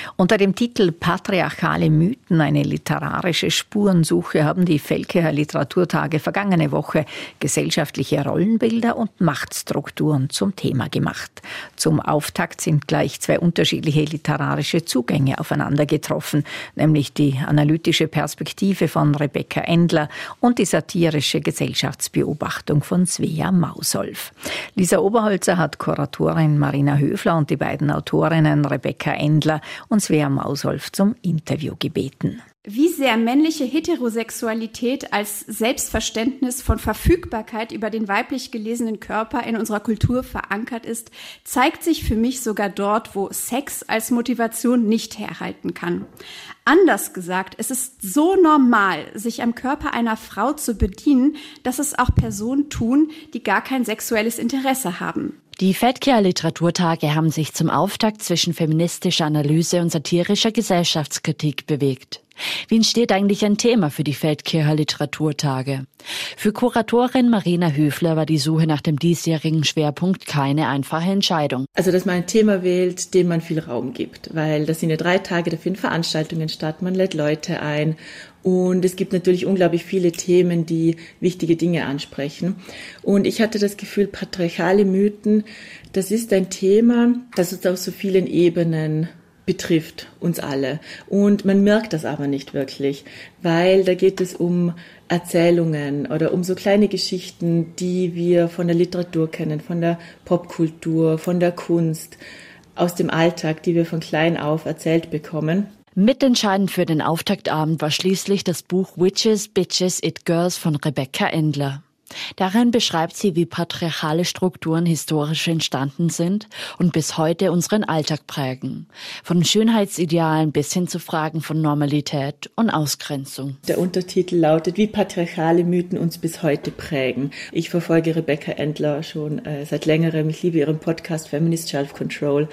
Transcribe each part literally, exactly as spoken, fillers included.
Unter dem Titel Patriarchale Mythen, eine literarische Spurensuche, haben die Feldkircher Literaturtage vergangene Woche gesellschaftliche Rollenbilder und Machtstrukturen zum Thema gemacht. Zum Auftakt sind gleich zwei unterschiedliche literarische Zugänge aufeinander getroffen, nämlich die analytische Perspektive von Rebecca Endler und die satirische Gesellschaftsbeobachtung von Svea Mausolf. Lisa Oberholzer hat Kuratorin Marina Höfler und die beiden Autorinnen Rebecca Endler und Svea Mausolf zum Interview gebeten. Wie sehr männliche Heterosexualität als Selbstverständnis von Verfügbarkeit über den weiblich gelesenen Körper in unserer Kultur verankert ist, zeigt sich für mich sogar dort, wo Sex als Motivation nicht herhalten kann. Anders gesagt, es ist so normal, sich am Körper einer Frau zu bedienen, dass es auch Personen tun, die gar kein sexuelles Interesse haben. Die Feldkircher Literaturtage haben sich zum Auftakt zwischen feministischer Analyse und satirischer Gesellschaftskritik bewegt. Wie entsteht eigentlich ein Thema für die Feldkircher Literaturtage? Für Kuratorin Marina Höfler war die Suche nach dem diesjährigen Schwerpunkt keine einfache Entscheidung. Also, dass man ein Thema wählt, dem man viel Raum gibt, weil das sind ja drei Tage, da finden Veranstaltungen statt, man lädt Leute ein und es gibt natürlich unglaublich viele Themen, die wichtige Dinge ansprechen. Und ich hatte das Gefühl, patriarchale Mythen, das ist ein Thema, das uns auf so vielen Ebenen betrifft, uns alle. Und man merkt das aber nicht wirklich, weil da geht es um Erzählungen oder um so kleine Geschichten, die wir von der Literatur kennen, von der Popkultur, von der Kunst, aus dem Alltag, die wir von klein auf erzählt bekommen. Mitentscheidend für den Auftaktabend war schließlich das Buch Witches, Bitches, It Girls von Rebecca Endler. Darin beschreibt sie, wie patriarchale Strukturen historisch entstanden sind und bis heute unseren Alltag prägen. Von Schönheitsidealen bis hin zu Fragen von Normalität und Ausgrenzung. Der Untertitel lautet, wie patriarchale Mythen uns bis heute prägen. Ich verfolge Rebecca Endler schon äh, seit längerem. Ich liebe ihren Podcast Feminist Self-Control.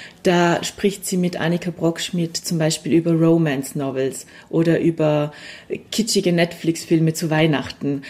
Da spricht sie mit Annika Brockschmidt zum Beispiel über Romance-Novels oder über kitschige Netflix-Filme zu Weihnachten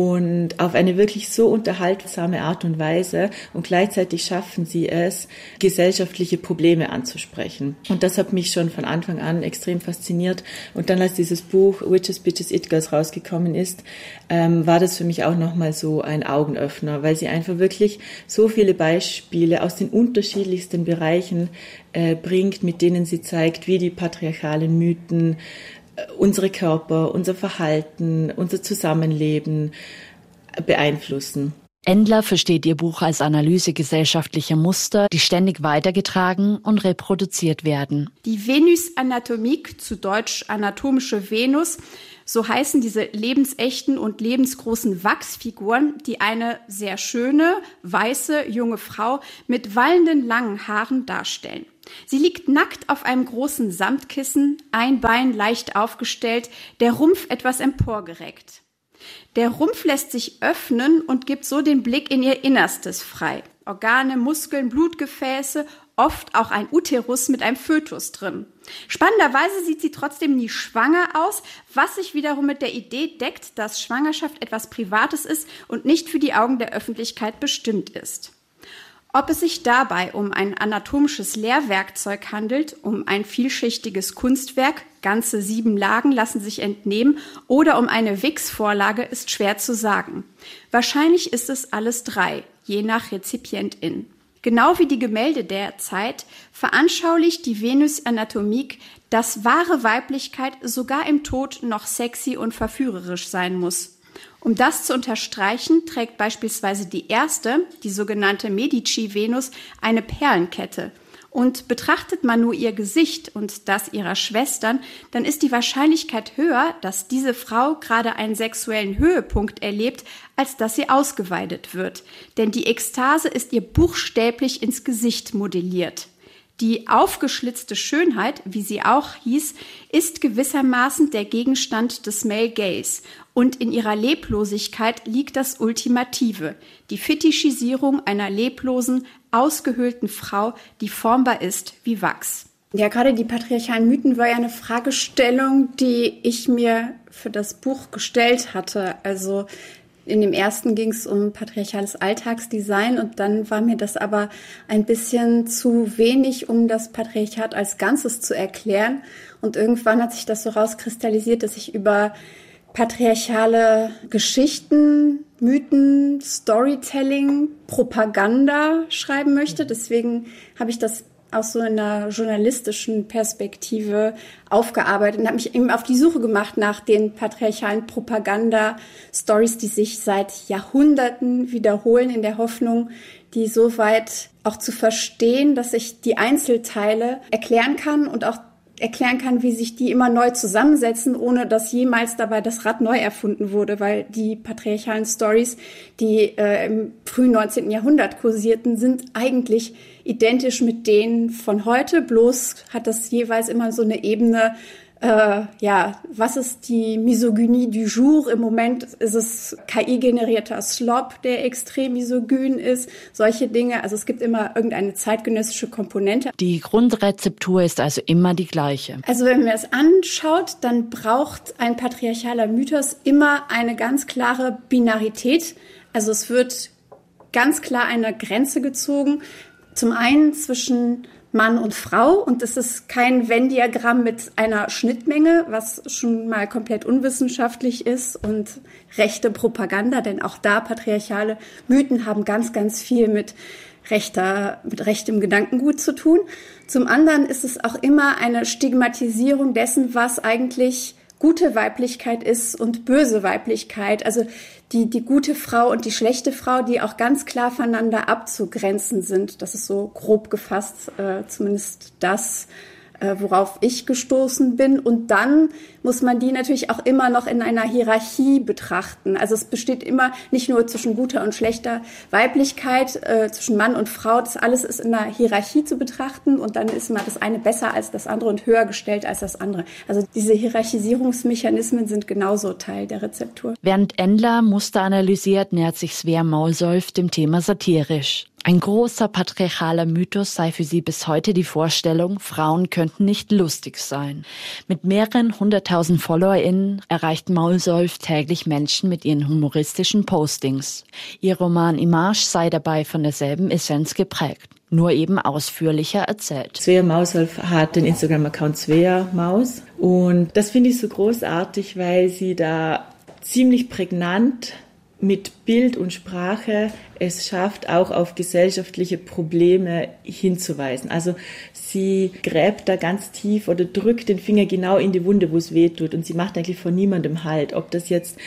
und auf eine wirklich so unterhaltsame Art und Weise, und gleichzeitig schaffen sie es, gesellschaftliche Probleme anzusprechen. Und das hat mich schon von Anfang an extrem fasziniert. Und dann, als dieses Buch Witches, Bitches, It Girls rausgekommen ist, ähm, war das für mich auch nochmal so ein Augenöffner, weil sie einfach wirklich so viele Beispiele aus den unterschiedlichsten Bereichen äh, bringt, mit denen sie zeigt, wie die patriarchalen Mythen unsere Körper, unser Verhalten, unser Zusammenleben beeinflussen. Endler versteht ihr Buch als Analyse gesellschaftlicher Muster, die ständig weitergetragen und reproduziert werden. Die Venus Anatomik, zu Deutsch anatomische Venus, so heißen diese lebensechten und lebensgroßen Wachsfiguren, die eine sehr schöne, weiße, junge Frau mit wallenden langen Haaren darstellen. Sie liegt nackt auf einem großen Samtkissen, ein Bein leicht aufgestellt, der Rumpf etwas emporgereckt. Der Rumpf lässt sich öffnen und gibt so den Blick in ihr Innerstes frei. Organe, Muskeln, Blutgefäße, oft auch ein Uterus mit einem Fötus drin. Spannenderweise sieht sie trotzdem nie schwanger aus, was sich wiederum mit der Idee deckt, dass Schwangerschaft etwas Privates ist und nicht für die Augen der Öffentlichkeit bestimmt ist. Ob es sich dabei um ein anatomisches Lehrwerkzeug handelt, um ein vielschichtiges Kunstwerk, ganze sieben Lagen lassen sich entnehmen, oder um eine Wix-Vorlage, ist schwer zu sagen. Wahrscheinlich ist es alles drei, je nach Rezipientin. Genau wie die Gemälde der Zeit veranschaulicht die Venus Anatomik, dass wahre Weiblichkeit sogar im Tod noch sexy und verführerisch sein muss. Um das zu unterstreichen, trägt beispielsweise die erste, die sogenannte Medici-Venus, eine Perlenkette. Und betrachtet man nur ihr Gesicht und das ihrer Schwestern, dann ist die Wahrscheinlichkeit höher, dass diese Frau gerade einen sexuellen Höhepunkt erlebt, als dass sie ausgeweidet wird. Denn die Ekstase ist ihr buchstäblich ins Gesicht modelliert. Die aufgeschlitzte Schönheit, wie sie auch hieß, ist gewissermaßen der Gegenstand des Male Gaze. Und in ihrer Leblosigkeit liegt das Ultimative, die Fetischisierung einer leblosen, ausgehöhlten Frau, die formbar ist wie Wachs. Ja, gerade die patriarchalen Mythen war ja eine Fragestellung, die ich mir für das Buch gestellt hatte. Also In dem ersten ging es um patriarchales Alltagsdesign und dann war mir das aber ein bisschen zu wenig, um das Patriarchat als Ganzes zu erklären. Und irgendwann hat sich das so rauskristallisiert, dass ich über patriarchale Geschichten, Mythen, Storytelling, Propaganda schreiben möchte. Deswegen habe ich das aus so einer journalistischen Perspektive aufgearbeitet und habe mich eben auf die Suche gemacht nach den patriarchalen Propaganda-Stories, die sich seit Jahrhunderten wiederholen, in der Hoffnung, die so weit auch zu verstehen, dass ich die Einzelteile erklären kann und auch erklären kann, wie sich die immer neu zusammensetzen, ohne dass jemals dabei das Rad neu erfunden wurde, weil die patriarchalen Stories, die äh, im frühen neunzehnten Jahrhundert kursierten, sind eigentlich identisch mit denen von heute, bloß hat das jeweils immer so eine Ebene, äh, ja, was ist die Misogynie du jour? Im Moment ist es K I-generierter Slop, der extrem misogyn ist, solche Dinge. Also es gibt immer irgendeine zeitgenössische Komponente. Die Grundrezeptur ist also immer die gleiche. Also wenn man es anschaut, dann braucht ein patriarchaler Mythos immer eine ganz klare Binarität. Also es wird ganz klar eine Grenze gezogen. Zum einen zwischen Mann und Frau und es ist kein Venn-Diagramm mit einer Schnittmenge, was schon mal komplett unwissenschaftlich ist und rechte Propaganda, denn auch da patriarchale Mythen haben ganz, ganz viel mit rechter, mit rechtem Gedankengut zu tun. Zum anderen ist es auch immer eine Stigmatisierung dessen, was eigentlich gute Weiblichkeit ist und böse Weiblichkeit, also die, die gute Frau und die schlechte Frau, die auch ganz klar voneinander abzugrenzen sind. Das ist so grob gefasst, äh, zumindest das, äh, worauf ich gestoßen bin. Und dann muss man die natürlich auch immer noch in einer Hierarchie betrachten. Also es besteht immer nicht nur zwischen guter und schlechter Weiblichkeit, äh, zwischen Mann und Frau. Das alles ist in einer Hierarchie zu betrachten und dann ist mal das eine besser als das andere und höher gestellt als das andere. Also diese Hierarchisierungsmechanismen sind genauso Teil der Rezeptur. Während Endler Muster analysiert, nähert sich Svea Maulsolf dem Thema satirisch. Ein großer patriarchaler Mythos sei für sie bis heute die Vorstellung, Frauen könnten nicht lustig sein. Mit mehreren hunderttausend FollowerInnen erreicht Maulsolf täglich Menschen mit ihren humoristischen Postings. Ihr Roman Image sei dabei von derselben Essenz geprägt, nur eben ausführlicher erzählt. Svea Maulsolf hat den Instagram-Account Svea Maus und das finde ich so großartig, weil sie da ziemlich prägnant mit Bild und Sprache es schafft, auch auf gesellschaftliche Probleme hinzuweisen. Also sie gräbt da ganz tief oder drückt den Finger genau in die Wunde, wo es weh tut. Und sie macht eigentlich vor niemandem Halt. Ob das jetzt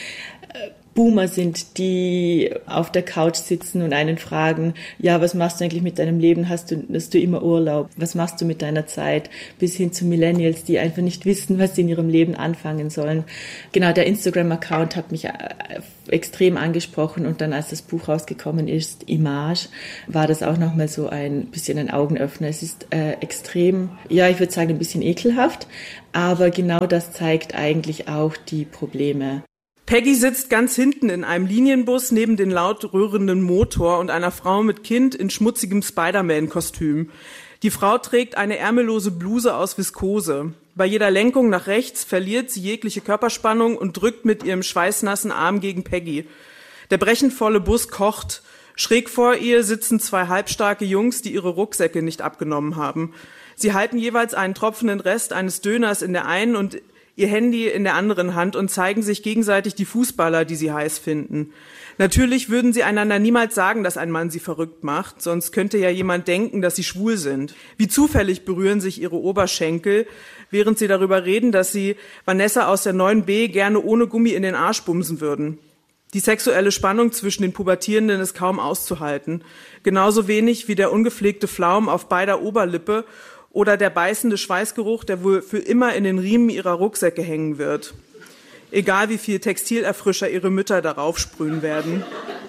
Boomer sind, die auf der Couch sitzen und einen fragen, ja, was machst du eigentlich mit deinem Leben? Hast du, hast du immer Urlaub? Was machst du mit deiner Zeit? Bis hin zu Millennials, die einfach nicht wissen, was sie in ihrem Leben anfangen sollen. Genau, der Instagram-Account hat mich extrem angesprochen und dann, als das Buch rausgekommen ist, Image, war das auch nochmal so ein bisschen ein Augenöffner. Es ist äh, extrem, ja, ich würde sagen, ein bisschen ekelhaft, aber genau das zeigt eigentlich auch die Probleme. Peggy sitzt ganz hinten in einem Linienbus neben den laut rührenden Motor und einer Frau mit Kind in schmutzigem Spider-Man-Kostüm. Die Frau trägt eine ärmellose Bluse aus Viskose. Bei jeder Lenkung nach rechts verliert sie jegliche Körperspannung und drückt mit ihrem schweißnassen Arm gegen Peggy. Der brechenvolle Bus kocht. Schräg vor ihr sitzen zwei halbstarke Jungs, die ihre Rucksäcke nicht abgenommen haben. Sie halten jeweils einen tropfenden Rest eines Döners in der einen und ihr Handy in der anderen Hand und zeigen sich gegenseitig die Fußballer, die sie heiß finden. Natürlich würden sie einander niemals sagen, dass ein Mann sie verrückt macht, sonst könnte ja jemand denken, dass sie schwul sind. Wie zufällig berühren sich ihre Oberschenkel, während sie darüber reden, dass sie Vanessa aus der neun B gerne ohne Gummi in den Arsch bumsen würden. Die sexuelle Spannung zwischen den Pubertierenden ist kaum auszuhalten. Genauso wenig wie der ungepflegte Flaum auf beider Oberlippe oder der beißende Schweißgeruch, der wohl für immer in den Riemen ihrer Rucksäcke hängen wird. Egal wie viel Textilerfrischer ihre Mütter darauf sprühen werden.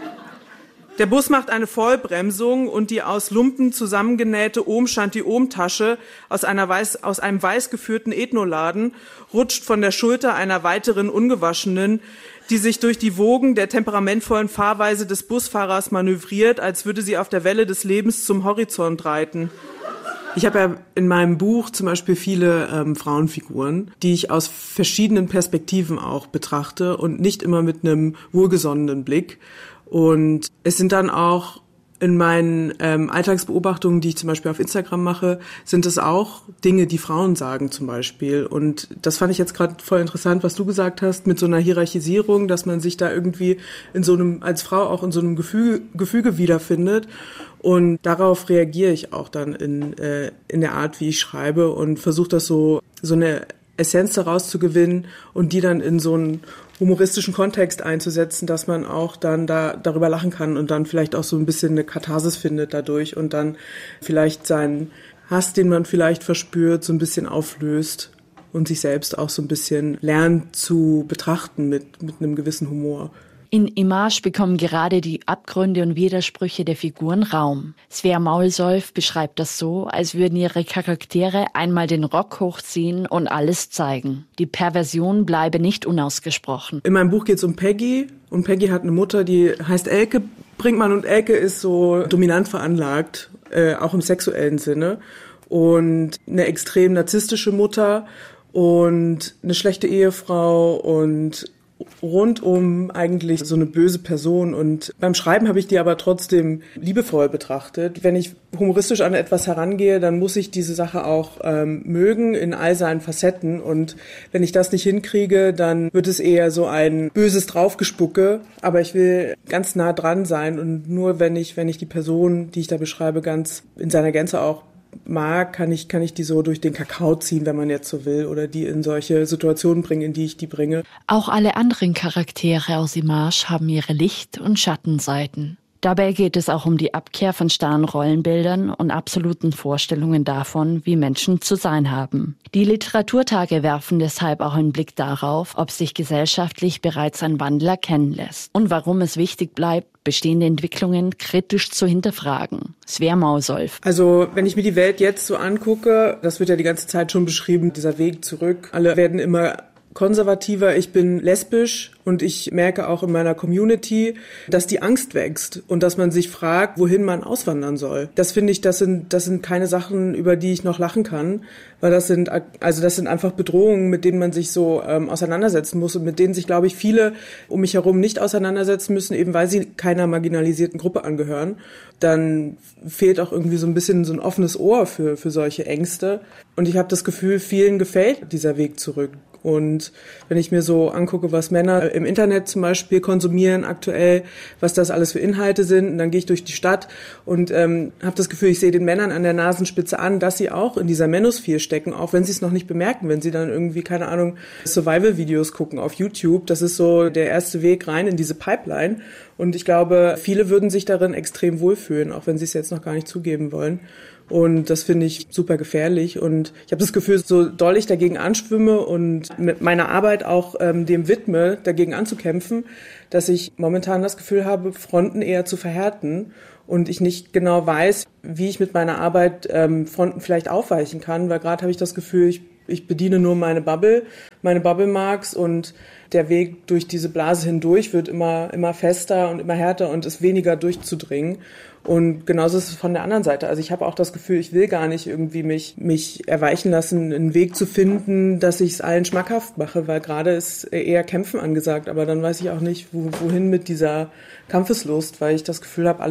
Der Bus macht eine Vollbremsung und die aus Lumpen zusammengenähte Ohm-Shanti-Ohm-Tasche aus, einer weiß, aus einem weiß geführten Ethnoladen rutscht von der Schulter einer weiteren Ungewaschenen, die sich durch die Wogen der temperamentvollen Fahrweise des Busfahrers manövriert, als würde sie auf der Welle des Lebens zum Horizont reiten. Ich habe ja in meinem Buch zum Beispiel viele ähm, Frauenfiguren, die ich aus verschiedenen Perspektiven auch betrachte und nicht immer mit einem wohlgesonnenen Blick. Und es sind dann auch in meinen ähm, Alltagsbeobachtungen, die ich zum Beispiel auf Instagram mache, sind es auch Dinge, die Frauen sagen zum Beispiel. Und das fand ich jetzt gerade voll interessant, was du gesagt hast, mit so einer Hierarchisierung, dass man sich da irgendwie in so einem, als Frau auch in so einem Gefüge, Gefüge wiederfindet. Und darauf reagiere ich auch dann in, äh, in der Art, wie ich schreibe und versuche das so, so eine Essenz daraus zu gewinnen und die dann in so einen humoristischen Kontext einzusetzen, dass man auch dann da darüber lachen kann und dann vielleicht auch so ein bisschen eine Katharsis findet dadurch und dann vielleicht seinen Hass, den man vielleicht verspürt, so ein bisschen auflöst und sich selbst auch so ein bisschen lernt zu betrachten mit, mit einem gewissen Humor. In Image bekommen gerade die Abgründe und Widersprüche der Figuren Raum. Svea Maulsolf beschreibt das so, als würden ihre Charaktere einmal den Rock hochziehen und alles zeigen. Die Perversion bleibe nicht unausgesprochen. In meinem Buch geht es um Peggy und Peggy hat eine Mutter, die heißt Elke Brinkmann und Elke ist so dominant veranlagt, äh, auch im sexuellen Sinne und eine extrem narzisstische Mutter und eine schlechte Ehefrau und rundum eigentlich so eine böse Person und beim Schreiben habe ich die aber trotzdem liebevoll betrachtet. Wenn ich humoristisch an etwas herangehe, dann muss ich diese Sache auch ähm, mögen in all seinen Facetten und wenn ich das nicht hinkriege, dann wird es eher so ein böses Draufgespucke, aber ich will ganz nah dran sein und nur wenn ich, wenn ich die Person, die ich da beschreibe, ganz in seiner Gänze auch mag, kann ich, kann ich die so durch den Kakao ziehen, wenn man jetzt so will, oder die in solche Situationen bringen, in die ich die bringe. Auch alle anderen Charaktere aus Image haben ihre Licht- und Schattenseiten. Dabei geht es auch um die Abkehr von starren Rollenbildern und absoluten Vorstellungen davon, wie Menschen zu sein haben. Die Literaturtage werfen deshalb auch einen Blick darauf, ob sich gesellschaftlich bereits ein Wandel erkennen lässt und warum es wichtig bleibt, bestehende Entwicklungen kritisch zu hinterfragen. Svea Maulsolf. Also wenn ich mir die Welt jetzt so angucke, das wird ja die ganze Zeit schon beschrieben, dieser Weg zurück. Alle werden immer konservativer, ich bin lesbisch und ich merke auch in meiner Community, dass die Angst wächst und dass man sich fragt, wohin man auswandern soll. Das finde ich, das sind, das sind keine Sachen, über die ich noch lachen kann, weil das sind, also das sind einfach Bedrohungen, mit denen man sich so ähm, auseinandersetzen muss und mit denen sich, glaube ich, viele um mich herum nicht auseinandersetzen müssen, eben weil sie keiner marginalisierten Gruppe angehören. Dann fehlt auch irgendwie so ein bisschen so ein offenes Ohr für, für solche Ängste. Und ich habe das Gefühl, vielen gefällt dieser Weg zurück. Und wenn ich mir so angucke, was Männer im Internet zum Beispiel konsumieren aktuell, was das alles für Inhalte sind, und dann gehe ich durch die Stadt und ähm, habe das Gefühl, ich sehe den Männern an der Nasenspitze an, dass sie auch in dieser Manosphere stecken, auch wenn sie es noch nicht bemerken, wenn sie dann irgendwie, keine Ahnung, Survival-Videos gucken auf YouTube. Das ist so der erste Weg rein in diese Pipeline. Und ich glaube, viele würden sich darin extrem wohlfühlen, auch wenn sie es jetzt noch gar nicht zugeben wollen. Und das finde ich super gefährlich. Und ich habe das Gefühl, so doll ich dagegen anschwimme und mit meiner Arbeit auch ähm, dem widme, dagegen anzukämpfen, dass ich momentan das Gefühl habe, Fronten eher zu verhärten. Und ich nicht genau weiß, wie ich mit meiner Arbeit ähm, Fronten vielleicht aufweichen kann. Weil gerade habe ich das Gefühl, ich, ich bediene nur meine Bubble, meine Bubble-Marks und der Weg durch diese Blase hindurch wird immer, immer fester und immer härter und ist weniger durchzudringen. Und genauso ist es von der anderen Seite. Also ich habe auch das Gefühl, ich will gar nicht irgendwie mich, mich erweichen lassen, einen Weg zu finden, dass ich es allen schmackhaft mache, weil gerade ist eher Kämpfen angesagt. Aber dann weiß ich auch nicht, wo, wohin mit dieser Kampfeslust, weil ich das Gefühl habe, alle